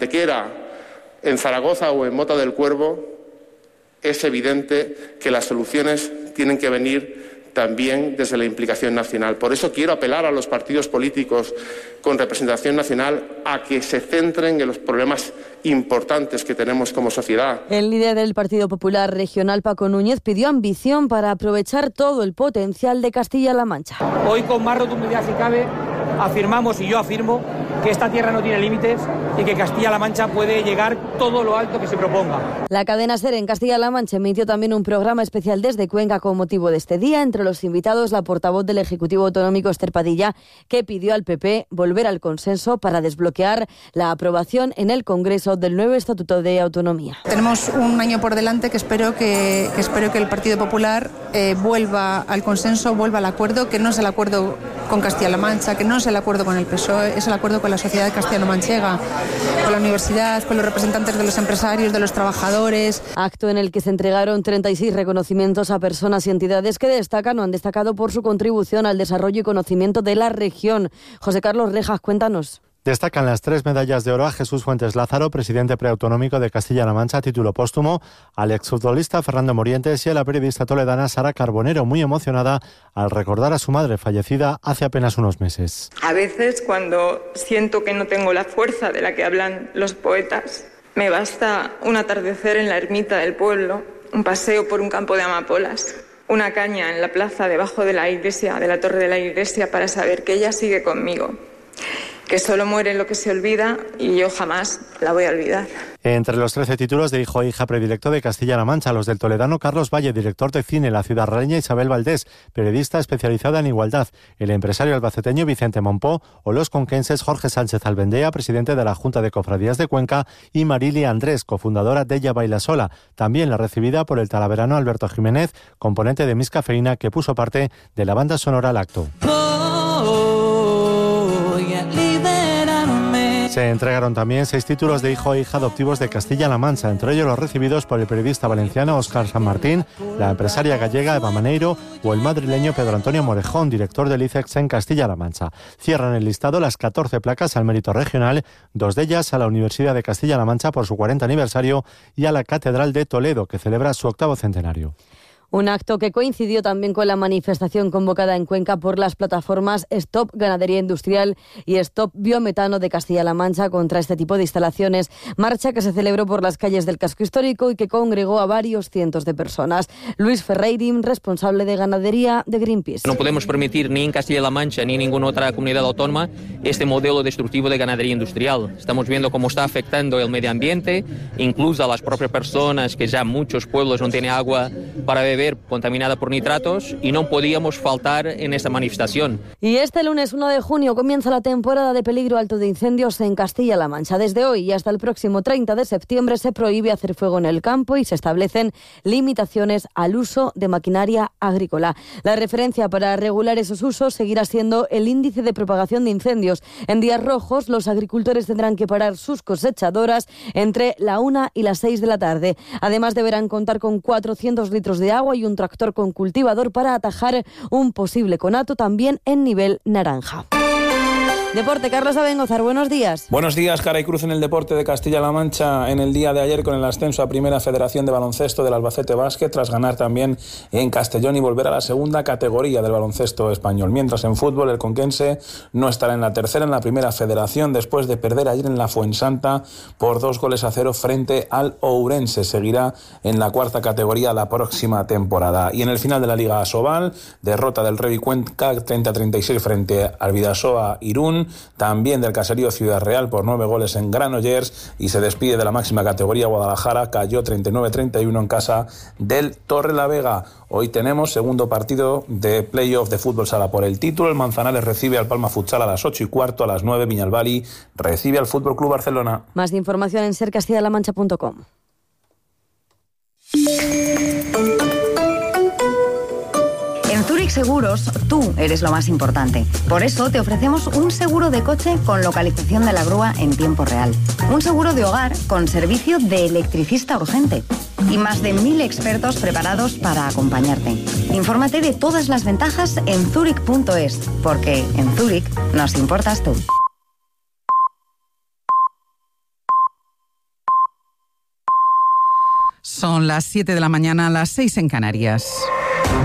Antequera, en Zaragoza o en Mota del Cuervo, es evidente que las soluciones tienen que venir también desde la implicación nacional. Por eso quiero apelar a los partidos políticos con representación nacional a que se centren en los problemas importantes que tenemos como sociedad. El líder del Partido Popular Regional, Paco Núñez, pidió ambición para aprovechar todo el potencial de Castilla-La Mancha. Hoy, con más rotundidad si cabe, afirmamos, y yo afirmo, que esta tierra no tiene límites y que Castilla-La Mancha puede llegar todo lo alto que se proponga. La cadena SER en Castilla-La Mancha emitió también un programa especial desde Cuenca con motivo de este día. Entre los invitados, la portavoz del Ejecutivo Autonómico, Esther Padilla, que pidió al PP volver al consenso para desbloquear la aprobación en el Congreso del nuevo Estatuto de Autonomía. Tenemos un año por delante que espero que el Partido Popular vuelva al consenso, vuelva al acuerdo, que no es el acuerdo con Castilla-La Mancha, que no es el acuerdo con el PSOE, es el acuerdo con la sociedad castellano-manchega, con la universidad, con los representantes de los empresarios, de los trabajadores. Acto en el que se entregaron 36 reconocimientos a personas y entidades que destacan o han destacado por su contribución al desarrollo y conocimiento de la región. José Carlos Rejas, cuéntanos. Destacan las 3 medallas de oro a Jesús Fuentes Lázaro, presidente preautonómico de Castilla-La Mancha, a título póstumo, al exfutbolista Fernando Morientes y a la periodista toledana Sara Carbonero, muy emocionada al recordar a su madre fallecida hace apenas unos meses. A veces, cuando siento que no tengo la fuerza de la que hablan los poetas, me basta un atardecer en la ermita del pueblo, un paseo por un campo de amapolas, una caña en la plaza debajo de la iglesia, de la torre de la iglesia, para saber que ella sigue conmigo, que solo muere lo que se olvida y yo jamás la voy a olvidar. Entre los 13 títulos de hijo e hija predilecto de Castilla-La Mancha, los del toledano Carlos Valle, director de cine en la ciudad reña, Isabel Valdés, periodista especializada en igualdad, el empresario albaceteño Vicente Monpó o los conquenses Jorge Sánchez Albendea, presidente de la Junta de Cofradías de Cuenca, y Marilia Andrés, cofundadora de Ella Baila Sola, también la recibida por el talaverano Alberto Jiménez, componente de Miss Cafeína, que puso parte de la banda sonora al acto. Se entregaron también 6 títulos de hijo e hija adoptivos de Castilla-La Mancha, entre ellos los recibidos por el periodista valenciano Óscar San Martín, la empresaria gallega Eva Maneiro o el madrileño Pedro Antonio Morejón, director del ICEX en Castilla-La Mancha. Cierran el listado las 14 placas al mérito regional, 2 de ellas a la Universidad de Castilla-La Mancha por su 40 aniversario y a la Catedral de Toledo, que celebra su 8º centenario. Un acto que coincidió también con la manifestación convocada en Cuenca por las plataformas Stop Ganadería Industrial y Stop Biometano de Castilla-La Mancha contra este tipo de instalaciones. Marcha que se celebró por las calles del casco histórico y que congregó a varios cientos de personas. Luis Ferreirim, responsable de ganadería de Greenpeace. No podemos permitir ni en Castilla-La Mancha ni en ninguna otra comunidad autónoma este modelo destructivo de ganadería industrial. Estamos viendo cómo está afectando el medio ambiente, incluso a las propias personas, que ya muchos pueblos no tienen agua para beber contaminada por nitratos, y no podíamos faltar en esta manifestación. Y este lunes 1 de junio comienza la temporada de peligro alto de incendios en Castilla-La Mancha. Desde hoy y hasta el próximo 30 de septiembre se prohíbe hacer fuego en el campo y se establecen limitaciones al uso de maquinaria agrícola. La referencia para regular esos usos seguirá siendo el índice de propagación de incendios. En días rojos, los agricultores tendrán que parar sus cosechadoras entre la 1 y las 6 de la tarde. Además, deberán contar con 400 litros de agua y un tractor con cultivador para atajar un posible conato, también en nivel naranja. Deporte, Carlos Abengozar, buenos días. Buenos días, cara y cruz en el deporte de Castilla-La Mancha en el día de ayer con el ascenso a Primera Federación de Baloncesto del Albacete Basket, tras ganar también en Castellón y volver a la segunda categoría del baloncesto español. Mientras en fútbol el conquense no estará en la tercera, en la Primera Federación, después de perder ayer en la Fuensanta por 2-0 frente al Ourense. Seguirá en la cuarta categoría la próxima temporada. Y en el final de la Liga Asobal, derrota del Revi Cuenca 30-36 frente al Bidasoa Irún, también del Caserío Ciudad Real por 9 en Granollers, y se despide de la máxima categoría. Guadalajara cayó 39-31 en casa del Torrelavega. Hoy tenemos segundo partido de playoff de fútbol sala por el título. El Manzanares recibe al Palma Futsal a las 8:15, a las 9 Viñalbali recibe al Fútbol Club Barcelona. Más información en sercastillalamancha.com. En Zurich Seguros, tú eres lo más importante. Por eso te ofrecemos un seguro de coche con localización de la grúa en tiempo real. Un seguro de hogar con servicio de electricista urgente. Y más de 1000 expertos preparados para acompañarte. Infórmate de todas las ventajas en zurich.es, porque en Zurich nos importas tú. 6 Son las 7 de la mañana, las 6 en Canarias.